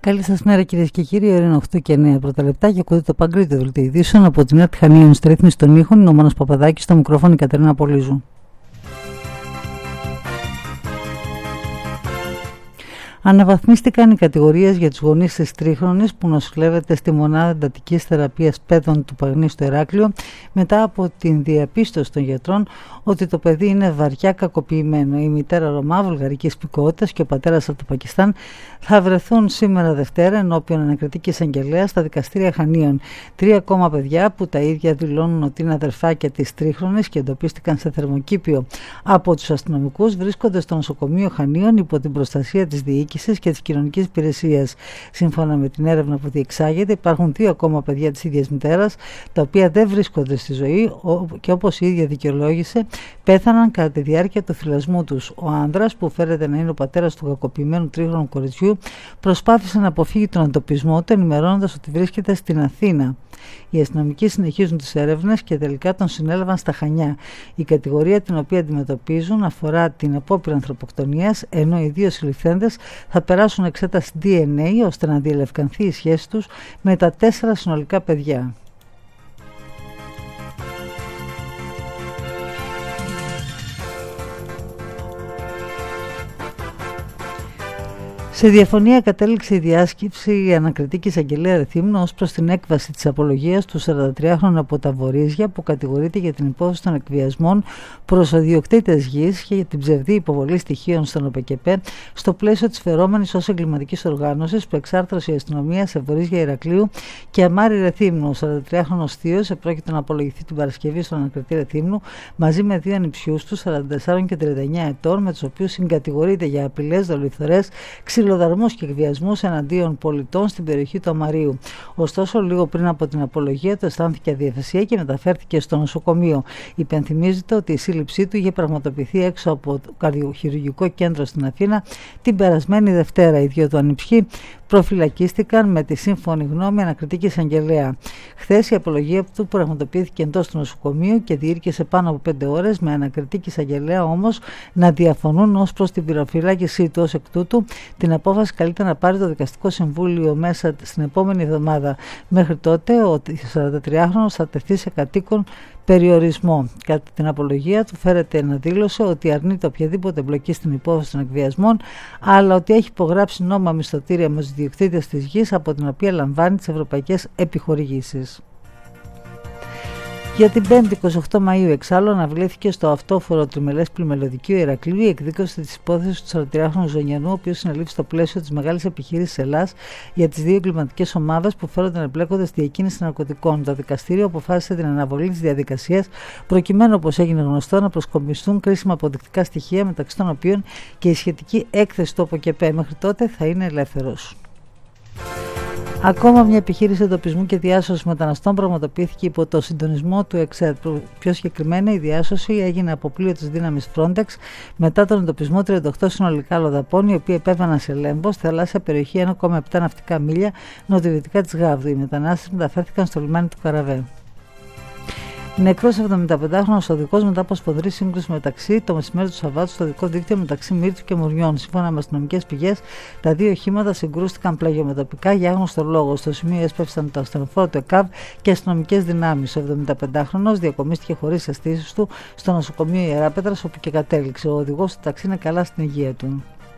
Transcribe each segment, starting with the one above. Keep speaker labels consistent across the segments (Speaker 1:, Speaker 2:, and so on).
Speaker 1: Καλή σας μέρα κυρίες και κύριοι, ώρα είναι 8 και 9 πρώτα λεπτά και ακούτε το Παγκρίτιο Δελτίο Ειδήσεων από την Νέα Χανίων στη ρύθμιση των ήχων. Είναι ο Μάνος Παπαδάκης, στο μικρόφωνο η Κατερίνα Πολύζου. Αναβαθμίστηκαν οι κατηγορίες για τους γονείς της τρίχρονης που νοσηλεύεται στη μονάδα εντατικής θεραπείας παιδών του Παγνή στο Ηράκλειο μετά από την διαπίστωση των γιατρών ότι το παιδί είναι βαριά κακοποιημένο. Η μητέρα Ρωμά βουλγαρικής υπηκότητας και ο πατέρας από το Πακιστάν θα βρεθούν σήμερα Δευτέρα ενώπιον ανακριτικής εισαγγελέας στα δικαστήρια Χανίων. 3 ακόμα παιδιά που τα ίδια δηλώνουν ότι είναι αδερφάκια της τρίχρονης και εντοπίστηκαν σε θερμοκήπιο από τους αστυνομικούς βρίσκονται στο νοσοκομείο Χανίων υπό την προστασία της διοίκησης και της κοινωνικής υπηρεσίας. Σύμφωνα με την έρευνα που διεξάγεται, υπάρχουν 2 ακόμα παιδιά της ίδιας μητέρας, τα οποία δεν βρίσκονται στη ζωή και όπως η ίδια δικαιολόγησε, πέθαναν κατά τη διάρκεια του θυλασμού τους. Ο άνδρας, που φέρεται να είναι ο πατέρας του κακοποιημένου τρίχρονου κοριτσιού, προσπάθησε να αποφύγει τον εντοπισμό του, ενημερώνοντας ότι βρίσκεται στην Αθήνα. Οι αστυνομικοί συνεχίζουν τις έρευνες και τελικά τον συνέλαβαν στα Χανιά. Η κατηγορία την οποία αντιμετωπίζουν αφορά την απόπειρα ανθρωποκτονίας, ενώ οι 2 συλληφθέντες θα περάσουν εξέταση DNA ώστε να διελευκανθεί η σχέση τους με τα 4 συνολικά παιδιά. Σε διαφωνία κατέληξε η διάσκεψη ανακριτική εισαγγελέα Ρεθύμνου ως προς την έκβαση της απολογίας του 43χρονου από τα Βορίζια που κατηγορείται για την υπόθεση των εκβιασμών προς ιδιοκτήτες γης και για την ψευδή υποβολή στοιχείων στον ΟΠΕΚΕΠΕ στο πλαίσιο της φερόμενης ως εγκληματικής οργάνωσης που εξάρθρωσε η αστυνομία σε Βορίζια Ηρακλείου και Αμάρη Ρεθύμνου. Ο 43χρονος θείος επρόκειτο να απολογηθεί την Παρασκευή στον ανακριτή Ρεθύμνου μαζί με 2 ανιψιούς του 44 και 39 ετών, με τους οποίους συγκατηγορείται για απειλές, δολοφονίες, ξυλοδαρμούς και εκβιασμούς εναντίον πολιτών στην περιοχή του Αμαρίου. Ωστόσο, λίγο πριν από την απολογία του αισθάνθηκε αδιαισθησία και μεταφέρθηκε στο νοσοκομείο. Υπενθυμίζεται ότι η σύλληψή του είχε πραγματοποιηθεί έξω από το καρδιοχειρουργικό κέντρο στην Αθήνα την περασμένη Δευτέρα. Οι 2 του ανιψιοί προφυλακίστηκαν με τη σύμφωνη γνώμη ανακριτική εισαγγελέα. Χθες η απολογία του πραγματοποιήθηκε εντός του νοσοκομείου και διήρκεσε πάνω από 5 ώρες, με ανακριτική εισαγγελέα όμως να διαφωνούν ως προς την προφυλάκησή του. Ως εκ τούτου, την απόφαση καλείται να πάρει το Δικαστικό Συμβούλιο μέσα στην επόμενη εβδομάδα. Μέχρι τότε, ο 43χρονος θα τεθεί σε κατοίκον περιορισμό. Κατά την απολογία του φέρεται να δήλωσε ότι αρνείται οποιαδήποτε εμπλοκή στην υπόθεση των εκβιασμών, αλλά ότι έχει υπογράψει νόμιμα μισθωτήρια με τους ιδιοκτήτες της γης από την οποία λαμβάνει τις ευρωπαϊκές επιχορηγήσεις. Για την 5η 28 Μαΐου εξάλλου αναβλήθηκε στο αυτόφορο τριμελές πλημελωδικείο Ηρακλείου η εκδίκωση της υπόθεσης του 43χρονου Ζωνιανού, ο οποίος συνελήφθη στο πλαίσιο της μεγάλης επιχείρησης Ελλάς για τις 2 εγκληματικές ομάδες που φέρονται να εμπλέκονται στη διακίνηση ναρκωτικών. Το δικαστήριο αποφάσισε την αναβολή της διαδικασίας προκειμένου, όπως έγινε γνωστό, να προσκομιστούν κρίσιμα αποδεικτικά στοιχεία, μεταξύ των οποίων και η σχετική έκθεση του ΟΠΕΚΕΠΕ. Μέχρι τότε θα είναι ελεύθερος. Ακόμα μια επιχείρηση εντοπισμού και διάσωσης μεταναστών πραγματοποιήθηκε υπό το συντονισμό του ΕΞΕΡ. Πιο συγκεκριμένα, η διάσωση έγινε από πλοίο της δύναμης Frontex μετά τον εντοπισμό 38 συνολικά λοδαπών, οι οποίοι επέβαιναν σε Λέμβο, στη θαλάσσια περιοχή 1,7 ναυτικά μίλια νοτιοδυτικά της Γάβδου. Οι μετανάστες μεταφέρθηκαν στο λιμάνι του Καραβέ. Νεκρός 75χρονος οδηγός μετά από σφοδρή σύγκρουση μεταξύ το μεσημέρι του Σαββάτου στο οδικό δίκτυο μεταξύ Μύρτου και Μουριών. Σύμφωνα με αστυνομικές πηγές, τα 2 οχήματα συγκρούστηκαν πλαγιομετωπικά για άγνωστο λόγο. Στο σημείο έσπευσαν το ασθενοφόρο του ΕΚΑΒ και αστυνομικές δυνάμεις. Ο 75χρονος διακομίστηκε χωρίς αισθήσεις του στο νοσοκομείο Ιεράπετρας, όπου και κατέληξε. Ο οδηγός του ταξί είναι καλά στην υγεία του.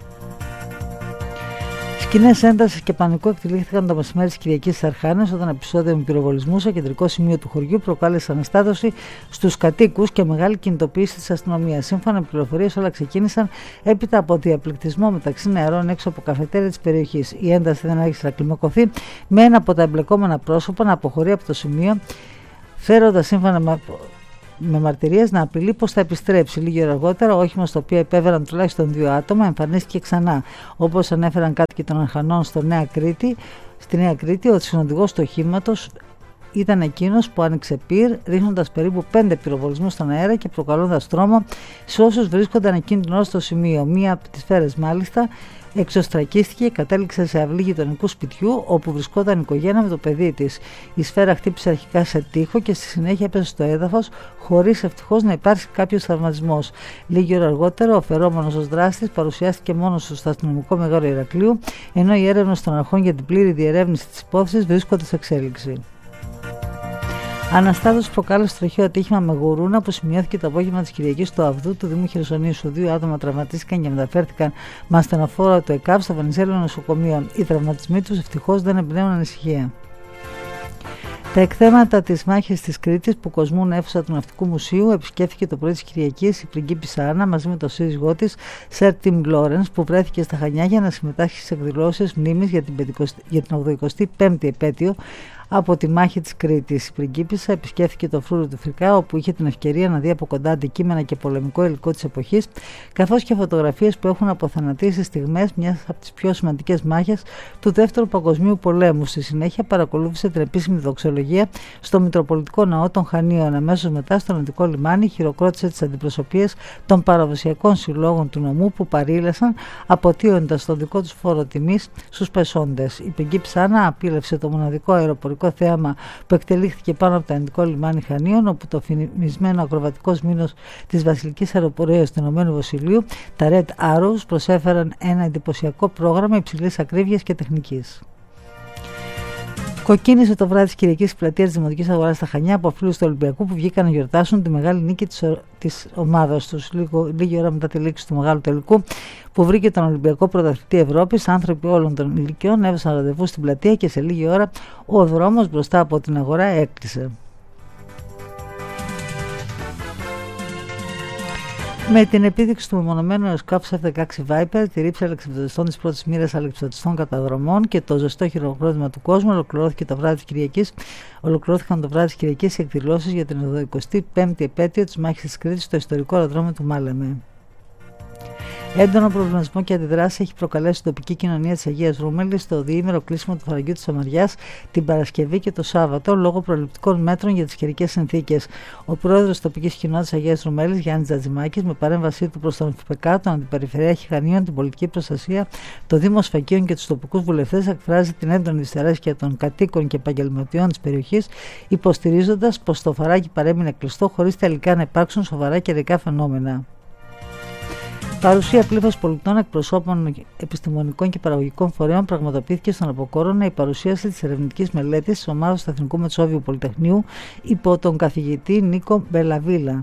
Speaker 1: Σκηνές έντασης και πανικού εκτελήθηκαν το μεσημέρι της Κυριακής στις Αρχάνες, όταν επεισόδιο με πυροβολισμού στο κεντρικό σημείο του χωριού προκάλεσε αναστάτωση στους κατοίκους και μεγάλη κινητοποίηση της αστυνομίας. Σύμφωνα με πληροφορίες, όλα ξεκίνησαν έπειτα από διαπληκτισμό μεταξύ νεαρών έξω από καφετέρια της περιοχής. Η ένταση δεν άρχισε να κλιμακωθεί, με ένα από τα εμπλεκόμενα πρόσωπα να αποχωρεί από το σημείο, φέροντας σύμφωνα με μαρτυρίες να απειλεί πως θα επιστρέψει. Λίγη ώρα αργότερα, ο όχημα στο οποίο επέβαιναν τουλάχιστον 2 άτομα εμφανίστηκε ξανά. Όπως ανέφεραν κάτοικοι των Αρχανών στη Νέα Κρήτη, ο συνοδηγός του οχήματος ήταν εκείνος που άνοιξε πυρ, ρίχνοντας περίπου 5 πυροβολισμούς στον αέρα και προκαλώντας τρόμο σε όσους βρίσκονταν εκείνη την ώρα στο σημείο. Μία από τις σφαίρες μάλιστα εξωστρακίστηκε και κατέληξε σε αυλή γειτονικού σπιτιού όπου βρισκόταν η οικογένεια με το παιδί της. Η σφαίρα χτύπησε αρχικά σε τοίχο και στη συνέχεια έπεσε στο έδαφος, χωρίς ευτυχώς να υπάρξει κάποιος τραυματισμός. Λίγη ώρα αργότερα, ο φερόμενος ως δράστης παρουσιάστηκε μόνος του στο αστυνομικό Μεγάλο Ηρακλείου, ενώ οι έρευνες των αρχών για την πλήρη διερεύνηση της υπόθεσης βρίσκονται σε εξέλιξη. Αναστάτως προκάλεσε τροχαίο ατύχημα με γουρούνα που σημειώθηκε το απόγευμα της Κυριακής στο Αυδού του Δήμου Χερσονήσου. 2 άτομα τραυματίστηκαν και μεταφέρθηκαν με ασθενοφόρα του ΕΚΑΒ στο Βενιζέλιο νοσοκομείο. Οι τραυματισμοί τους ευτυχώς δεν εμπνέουν ανησυχία. Τα εκθέματα της μάχης της Κρήτης που κοσμούν αίθουσα του Ναυτικού Μουσείου επισκέφθηκε το πρωί της Κυριακής η πριγκίπισσα Άννα μαζί με τον σύζυγό της, Σερ Τιμ Λόρενς, που βρέθηκε στα Χανιά για να συμμετάσχει σε εκδηλώσεις μνήμης για την 85η επέτειο από τη μάχη της Κρήτης. Η πριγκίπισσα επισκέφθηκε το φρούριο του Φρικά, όπου είχε την ευκαιρία να δει από κοντά αντικείμενα και πολεμικό υλικό της εποχής, καθώς και φωτογραφίες που έχουν αποθανατήσει στιγμές μιας από τις πιο σημαντικές μάχες του Δεύτερου Παγκοσμίου Πολέμου. Στη συνέχεια παρακολούθησε την επίσημη δοξολογία στο Μητροπολιτικό Ναό των Χανίων. Αμέσως μετά, στο Νοτικό Λιμάνι, χειροκρότησε τις αντιπροσωπείες των παραδοσιακών συλλόγων του νομού που παρήλασαν, αποτείοντας τον δικό τους φόρο τιμής στους πεσόντες. Η πριγκίπισσα Άννα απείλευσε το μοναδικό αεροπορικό θέαμα που εκτελήχθηκε πάνω από το Νοτικό Λιμάνι Χανίων, όπου το φημισμένο ακροβατικό σμήνος της βασιλικής αεροπορίας του Ηνωμένου Βασιλείου, τα Red Arrows, προσέφεραν ένα εντυπωσιακό πρόγραμμα υψηλής ακρίβειας και τεχνικής. Κοκκίνησε το βράδυ της Κυριακής στην πλατεία της Δημοτικής Αγοράς στα Χανιά από φίλους του Ολυμπιακού που βγήκαν να γιορτάσουν τη μεγάλη νίκη της ομάδας τους. Λίγη ώρα μετά τη λήξη του μεγάλου τελικού, που βρήκε τον Ολυμπιακό Πρωταθλητή Ευρώπης, άνθρωποι όλων των ηλικιών έβασαν ραντεβού στην πλατεία και σε λίγη ώρα ο δρόμος μπροστά από την αγορά έκλεισε. Με την επίδειξη του μεμονωμένου αεροσκάφους F-16 Viper, τη ρήψη αλεξιπτωτιστών της πρώτης μοίρας αλεξιπτωτιστών καταδρομών και το ζεστό χειροκρότημα του κόσμου, ολοκληρώθηκαν το βράδυ της Κυριακής οι εκδηλώσεις για την 85η επέτειο της μάχης της Κρήτης στο ιστορικό αεροδρόμιο του Μάλεμε. Έντονο προβληματισμό και αντιδράσει έχει προκαλέσει η τοπική κοινωνία της Αγίας Ρούμελης στο διήμερο κλείσιμο του φαραγγιού της Σαμαριάς την Παρασκευή και το Σάββατο λόγω προληπτικών μέτρων για τις καιρικές συνθήκες. Ο πρόεδρος της τοπικής κοινότητας Αγίας Ρούμελης, Γιάννης Τζατζημάκης, με παρέμβασή του προς τον ΦΠΚ, τον Αντιπεριφερειάρχη Χανίων, την πολιτική προστασία, το Δήμο Σφακίων και τους τοπικούς βουλευτές, εκφράζει την έντονη δυσαρέσκεια των κατοίκων και επαγγελματιών της περιοχής, υποστηρίζοντας πως το φαράγγι παρέμεινε κλειστό χωρίς τελικά να υπάρξουν σοβαρά καιρικά φαινόμενα. Παρουσία πλήθος πολιτών, εκπροσώπων επιστημονικών και παραγωγικών φορέων πραγματοποιήθηκε στον Αποκόρονα η παρουσίαση της ερευνητικής μελέτης της ομάδας του Εθνικού Μετσόβιου Πολυτεχνείου υπό τον καθηγητή Νίκο Μπελαβίλα.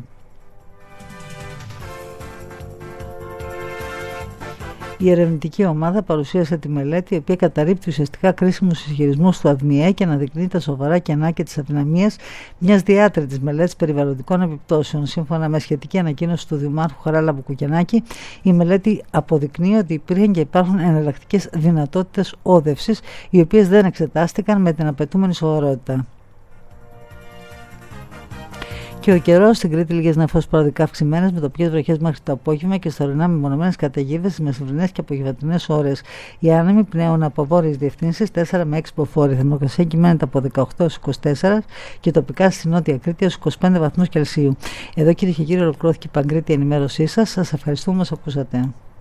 Speaker 1: Η ερευνητική ομάδα παρουσίασε τη μελέτη, η οποία καταρρίπτει ουσιαστικά κρίσιμους ισχυρισμούς του ΑΔΜΙΕ και αναδεικνύει τα σοβαρά κενά και τις αδυναμίες μιας διάτριτης μελέτης περιβαλλοντικών επιπτώσεων. Σύμφωνα με σχετική ανακοίνωση του Δημάρχου Χαράλαμπου Κουκενάκη, η μελέτη αποδεικνύει ότι υπήρχαν και υπάρχουν εναλλακτικές δυνατότητες όδευσης, οι οποίες δεν εξετάστηκαν με την απαιτούμενη σοβαρότητα. Και ο καιρός στην Κρήτη, λίγες νεφώσεις παροδικά αυξημένες με τοπικές βροχές μέχρι το απόγευμα και στα ορεινά μεμονωμένες καταιγίδες στις μεσημβρινές και απογευματινές ώρες. Οι άνεμοι πνέουν από βόρειες διευθύνσεις 4 με 6 μποφόρ. Η θερμοκρασία κυμαίνεται από 18 έως 24 και τοπικά στη Νότια Κρήτη έως 25 βαθμούς Κελσίου. Εδώ, κυρίες και κύριοι, ολοκληρώθηκε η Παγκρίτια ενημέρωσή σας. Σας ευχαριστούμε που μας ακούσατε.